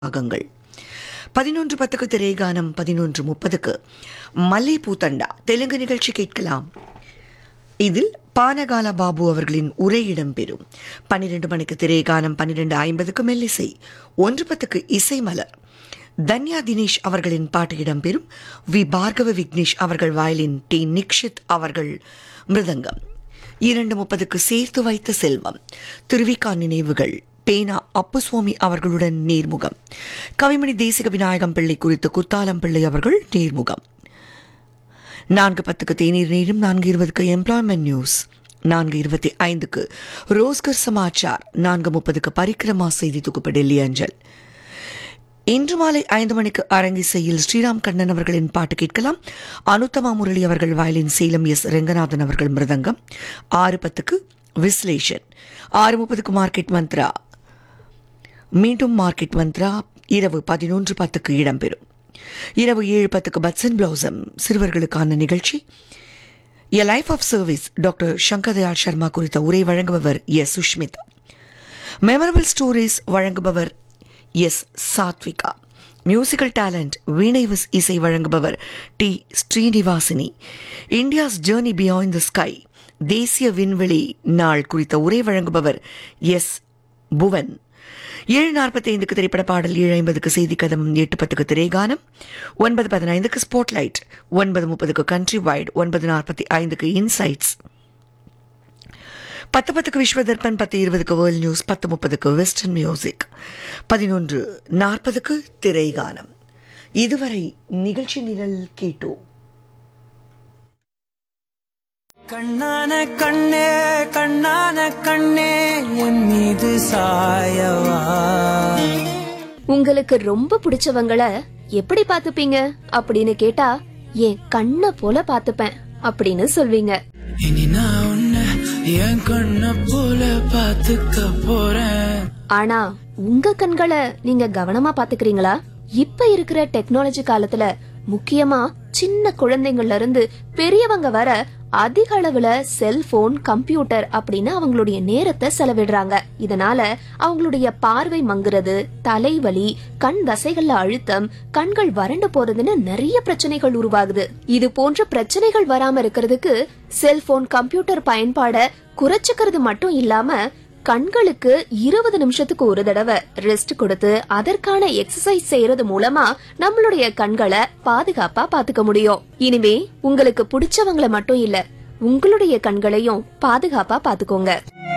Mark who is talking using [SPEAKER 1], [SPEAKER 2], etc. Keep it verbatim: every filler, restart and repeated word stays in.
[SPEAKER 1] பாகங்கள். பதினொன்று பத்துக்கு திரைகானம், பதினொன்று முப்பதுக்கு மல்லை பூத்தண்டா தெலுங்கு நிகழ்ச்சி கேட்கலாம். இதில் பானகால பாபு அவர்களின் உரை இடம்பெறும். பன்னிரண்டு மணிக்கு திரைகானம், பன்னிரண்டு ஐம்பதுக்கு மெல்லிசை, ஒன்று பத்துக்கு இசை மலர் தன்யா தினேஷ் அவர்களின் பாட்டு இடம்பெறும். வி பார்கவ விக்னேஷ் அவர்கள் வயலின், டி நிக்ஷித் அவர்கள் மிருதங்கம். இரண்டு முப்பதுக்கு சேர்த்து வைத்த செல்வம், திருவிக்கா நினைவுகள், பேனா அப்புசுவாமி அவர்களுடன் நேர்முகம். கவிமணி தேசிக விநாயகம் பிள்ளை குறித்து குத்தாலம் பிள்ளை அவர்கள் நேர்முகம். நான்கு பத்துக்கு தேநீர் நேரம், நான்கு இருபதுக்கு எம்ப்ளாய்மெண்ட் நியூஸ், நான்கு இருபத்தி ஐந்துக்கு ரோஸ்கர் சமாச்சார், நான்கு முப்பதுக்கு பரிக்கிரமா செய்தி தொகுப்பு டெல்லி அஞ்சல். இன்று மாலை ஐந்து மணிக்கு அரங்கிசையில் ஸ்ரீராம் கண்ணன் அவர்களின் பாட்டு கேட்கலாம். அனுத்தமா முரளி அவர்கள் வயலின், சேலம் எஸ் ரெங்கநாதன் அவர்கள் மிருதங்கம். ஆறு பத்துக்கு விஸ்லேஷன், ஆறு முப்பதுக்கு மார்க்கெட் மந்த்ரா, மீண்டும் மார்க்கெட் மந்த்ரா இரவு பதினொன்று பத்துக்கு இடம்பெறும். இரவு ஏழு பத்துக்கு பட்சன் பிளாசம் சிறுவர்களுக்கான நிகழ்ச்சி. எ life of service doctor Shankar Dayal Sharma குறித்த உரை வழங்குபவர் எஸ் சுஷ்மித். மெமரபிள் ஸ்டோரிஸ் வழங்குபவர் எஸ் சாத்விகா. மியூசிக்கல் டேலண்ட் வீணை இசை வழங்குபவர் D Srinivasini. India's journey beyond the sky தேசிய விண்வெளி நாள் குறித்த உரை வழங்குபவர் எஸ் புவன். ஏழு நாற்பத்தி ஐந்துக்கு திரைப்பட பாடல், ஏழு ஐம்பதுக்கு செய்தி கதம், எட்டு பத்துக்கு திரைகானம், ஒன்பது பதினைந்துக்கு ஸ்பாட்லைட், ஒன்பது முப்பதுக்கு கண்ட்ரி வைட், ஒன்பது நாற்பத்தி ஐந்துக்கு இன்சைட்ஸ், பத்து பத்துக்கு விஸ்வதர்பன், பத்து இருபதுக்கு வேர்ல்ட் நியூஸ், பத்து முப்பதுக்கு வெஸ்டர்ன் மியூசிக், பதினொன்று நாற்பதுக்கு திரைகானம். இதுவரை நிகழ்ச்சி நிரல் கேட்டோம்.
[SPEAKER 2] கண்ணான கண்ணே கண்ணான கண்ணே என் மீது சாயவா.
[SPEAKER 3] உங்களுக்கு ரொம்ப பிடிச்சவங்கள எப்படி பாத்துப்பீங்க அப்படின்னு கேட்டா, என் கண்ண போல பாத்துப்பேன் அப்படின்னு சொல்வீங்க.
[SPEAKER 2] இனி நான் உன்னை என் கண்ண போல பாத்துக்க போறேன்.
[SPEAKER 3] ஆனா உங்க கண்களை நீங்க கவனமா பாத்துக்கிறீங்களா? இப்ப இருக்கிற டெக்னாலஜி காலத்துல முக்கியமா சின்ன குழந்தைங்கள்ல இருந்து பெரியவங்க வர அதிக அளவுல செல்போன், கம்ப்யூட்டர் அப்படின்னு அவங்களுடைய நேரத்தை செலவிடுறாங்க. இதனால அவங்களுடைய பார்வை மங்குறது, தலைவலி, கண் தசைகள்ல அழுத்தம், கண்கள் வறண்டு போறதுன்னு நிறைய பிரச்சனைகள் உருவாகுது. இது போன்ற பிரச்சனைகள் வராம இருக்கிறதுக்கு செல்போன், கம்ப்யூட்டர் பயன்பாட குறைச்சுக்கிறது மட்டும் இல்லாம கண்களுக்கு இருபது நிமிஷத்துக்கு ஒரு தடவை ரெஸ்ட் கொடுத்து அதற்கான எக்ஸசைஸ் செய்யறது மூலமா நம்மளுடைய கண்களை பாதுகாப்பா பாத்துக்க முடியும். இனிமே உங்களுக்கு பிடிச்சவங்களை மட்டும் இல்ல, உங்களுடைய கண்களையும் பாதுகாப்பா பாத்துக்கோங்க.